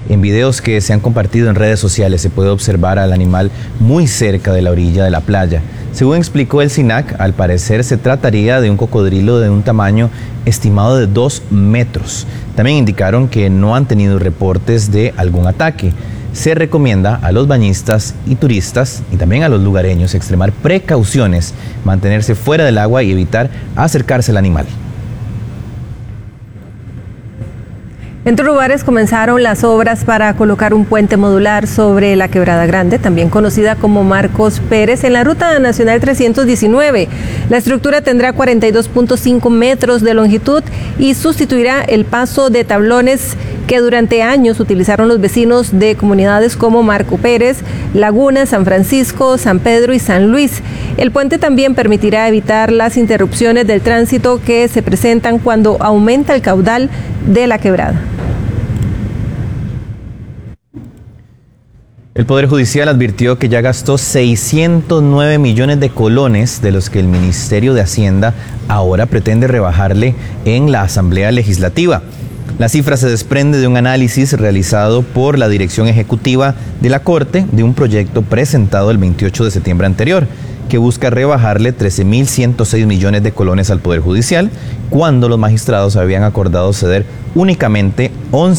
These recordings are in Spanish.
En videos que se han compartido en redes sociales se puede observar al animal muy cerca de la orilla de la playa. Según explicó el SINAC, al parecer se trataría de un cocodrilo de un tamaño estimado de 2 metros. También indicaron que no han tenido reportes de algún ataque. Se recomienda a los bañistas y turistas y también a los lugareños extremar precauciones, mantenerse fuera del agua y evitar acercarse al animal. En Turrubares comenzaron las obras para colocar un puente modular sobre la Quebrada Grande, también conocida como Marcos Pérez, en la Ruta Nacional 319. La estructura tendrá 42.5 metros de longitud y sustituirá el paso de tablones que durante años utilizaron los vecinos de comunidades como Marco Pérez, Laguna, San Francisco, San Pedro y San Luis. El puente también permitirá evitar las interrupciones del tránsito que se presentan cuando aumenta el caudal de la quebrada. El Poder Judicial advirtió que ya gastó 609 millones de colones, de los que el Ministerio de Hacienda ahora pretende rebajarle en la Asamblea Legislativa. La cifra se desprende de un análisis realizado por la Dirección Ejecutiva de la Corte de un proyecto presentado el 28 de septiembre anterior, que busca rebajarle 13.106 millones de colones al Poder Judicial, cuando los magistrados habían acordado ceder únicamente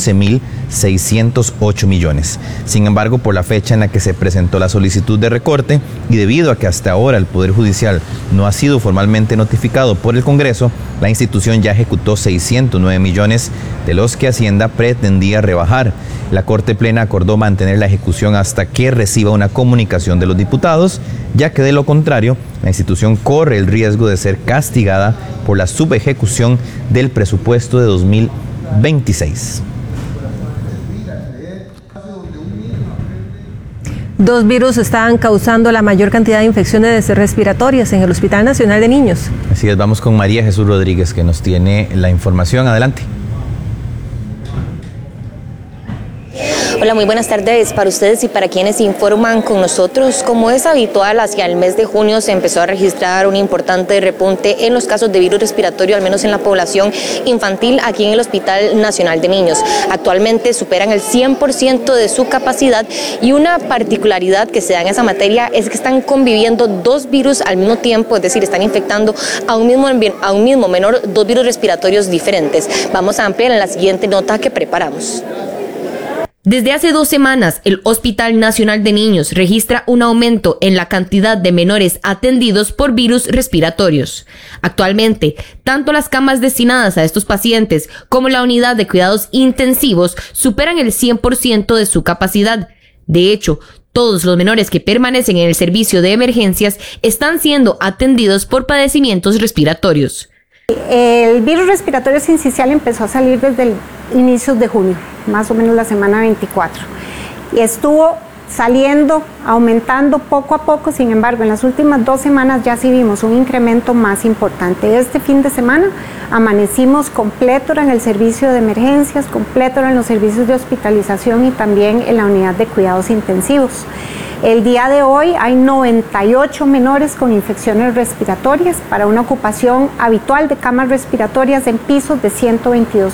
11.608 millones. Sin embargo, por la fecha en la que se presentó la solicitud de recorte y debido a que hasta ahora el Poder Judicial no ha sido formalmente notificado por el Congreso, la institución ya ejecutó 609 millones, de los que Hacienda pretendía rebajar. La Corte Plena acordó mantener la ejecución hasta que reciba una comunicación de los diputados, ya que de lo contrario, la institución corre el riesgo de ser castigada por la subejecución del presupuesto de 2026. 2 virus están causando la mayor cantidad de infecciones respiratorias en el Hospital Nacional de Niños. Así es, vamos con María Jesús Rodríguez, que nos tiene la información. Adelante. Hola, muy buenas tardes para ustedes y para quienes informan con nosotros. Como es habitual, hacia el mes de junio se empezó a registrar un importante repunte en los casos de virus respiratorio, al menos en la población infantil aquí en el Hospital Nacional de Niños. Actualmente superan el 100% de su capacidad y una particularidad que se da en esa materia es que están conviviendo 2 virus al mismo tiempo, es decir, están infectando a un mismo menor 2 virus respiratorios diferentes. Vamos a ampliar en la siguiente nota que preparamos. Desde hace 2 semanas, el Hospital Nacional de Niños registra un aumento en la cantidad de menores atendidos por virus respiratorios. Actualmente, tanto las camas destinadas a estos pacientes como la unidad de cuidados intensivos superan el 100% de su capacidad. De hecho, todos los menores que permanecen en el servicio de emergencias están siendo atendidos por padecimientos respiratorios. El virus respiratorio sincicial empezó a salir desde inicios de junio, más o menos la semana 24, y estuvo saliendo, aumentando poco a poco. Sin embargo, en las últimas 2 semanas ya sí vimos un incremento más importante. Este fin de semana amanecimos con plétora en el servicio de emergencias, con plétora en los servicios de hospitalización y también en la unidad de cuidados intensivos. El día de hoy hay 98 menores con infecciones respiratorias para una ocupación habitual de camas respiratorias en pisos de 122%.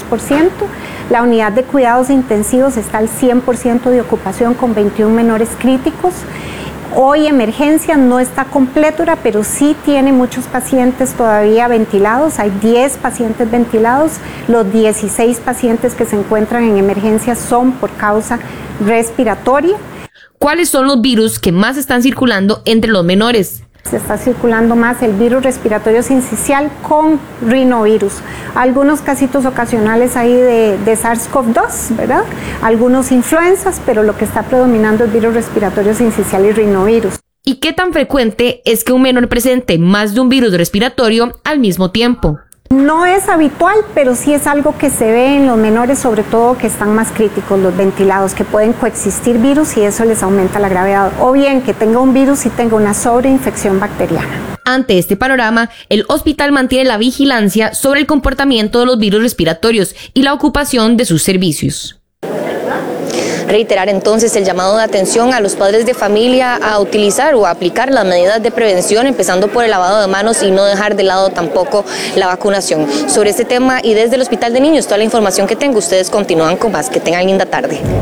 La unidad de cuidados intensivos está al 100% de ocupación con 21 menores críticos. Hoy emergencia no está con plétora, pero sí tiene muchos pacientes todavía ventilados. Hay 10 pacientes ventilados. Los 16 pacientes que se encuentran en emergencia son por causa respiratoria. ¿Cuáles son los virus que más están circulando entre los menores? Se está circulando más el virus respiratorio sincicial con rinovirus. Algunos casitos ocasionales ahí de SARS-CoV-2, ¿verdad? Algunos influencias, pero lo que está predominando es virus respiratorio sincicial y rinovirus. ¿Y qué tan frecuente es que un menor presente más de un virus respiratorio al mismo tiempo? No es habitual, pero sí es algo que se ve en los menores, sobre todo que están más críticos, los ventilados, que pueden coexistir virus y eso les aumenta la gravedad. O bien que tenga un virus y tenga una sobreinfección bacteriana. Ante este panorama, el hospital mantiene la vigilancia sobre el comportamiento de los virus respiratorios y la ocupación de sus servicios. Reiterar entonces el llamado de atención a los padres de familia a utilizar o a aplicar las medidas de prevención, empezando por el lavado de manos y no dejar de lado tampoco la vacunación. Sobre este tema y desde el Hospital de Niños, toda la información que tengo, ustedes continúan con más. Que tengan linda tarde.